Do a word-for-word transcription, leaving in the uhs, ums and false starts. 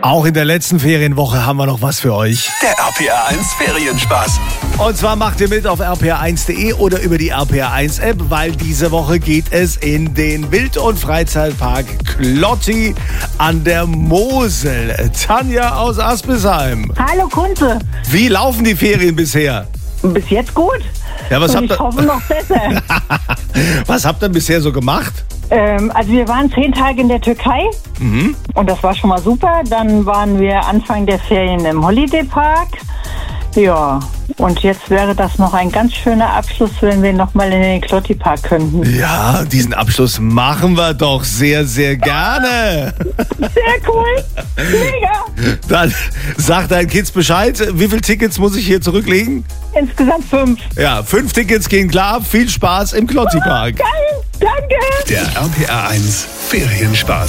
Auch in der letzten Ferienwoche haben wir noch was für euch. Der R P R eins Ferienspaß. Und zwar macht ihr mit auf r p r eins punkt de oder über die R P R eins App, weil diese Woche geht es in den Wild- und Freizeitpark Klotti an der Mosel. Tanja aus Aspesheim. Hallo Kunze. Wie laufen die Ferien bisher? Bis jetzt gut. Ja, was Und habt ich ihr, hoffe noch besser. was habt ihr bisher so gemacht? ähm, also wir waren zehn Tage in der Türkei Mhm. und das war schon mal super. Dann waren wir Anfang der Ferien im Holiday Park. Ja, und jetzt wäre das noch ein ganz schöner Abschluss, wenn wir nochmal in den Klotti Park könnten. Ja, diesen Abschluss machen wir doch sehr, sehr gerne. Sehr cool. Mega. Dann sag deinen Kids Bescheid. Wie viele Tickets muss ich hier zurücklegen? Insgesamt fünf. Ja, fünf Tickets gehen klar. Viel Spaß im Klotti Park. Geil. Danke. Der R P R eins Ferienspaß.